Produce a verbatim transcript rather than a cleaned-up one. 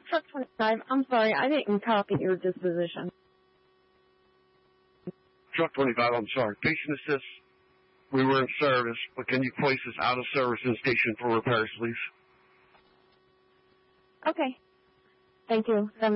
Truck twenty-five, I'm sorry, I didn't copy your disposition. Truck twenty-five, I'm sorry. Patient assist. We were in service, but can you place us out of service and station for repairs, please? Okay. Thank you.